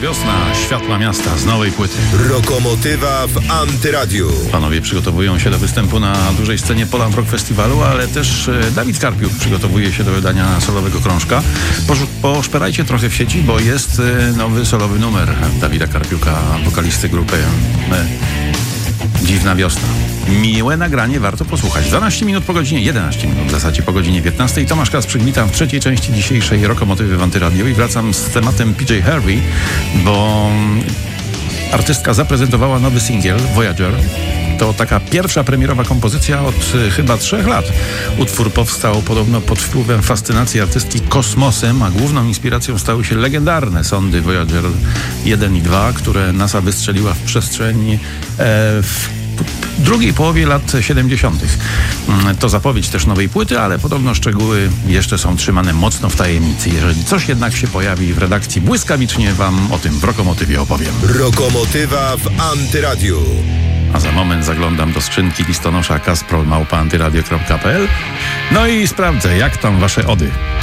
wiosna, światła miasta z nowej płyty. Rokomotywa w Antyradiu. Panowie przygotowują się do występu na dużej scenie Poland Rock Festiwalu, ale też Dawid Karpiuk przygotowuje się do wydania solowego krążka. Poszperajcie trochę w sieci, bo jest nowy solowy numer Dawida Karpiuka, wokalisty grupy Dziwna Wiosna. Miłe nagranie, warto posłuchać. 12 minut po godzinie, 11 minut w zasadzie po godzinie 15. Tomasz Kasprzyk, witam w trzeciej części dzisiejszej Rokomotywy w Antyradiu i wracam z tematem PJ Harvey, bo artystka zaprezentowała nowy singiel Voyager. To taka pierwsza premierowa kompozycja od chyba 3 lat. Utwór powstał podobno pod wpływem fascynacji artystki kosmosem, a główną inspiracją stały się legendarne sondy Voyager 1 i 2, które NASA wystrzeliła w przestrzeń w drugiej połowie lat 70. To zapowiedź też nowej płyty, ale podobno szczegóły jeszcze są trzymane mocno w tajemnicy. Jeżeli coś jednak się pojawi w redakcji, błyskawicznie wam o tym w Rokomotywie opowiem. Rokomotywa w Antyradiu. A za moment zaglądam do skrzynki listonosza kasprol@antyradio.pl. No i sprawdzę, jak tam wasze ody.